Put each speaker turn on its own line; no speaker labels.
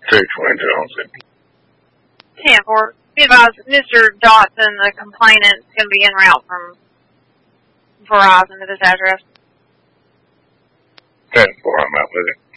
620.
10-4. Be advised, Mr. Dotson, the complainant, is going to be en route from Verizon to this address.
10-4, I'm out with it.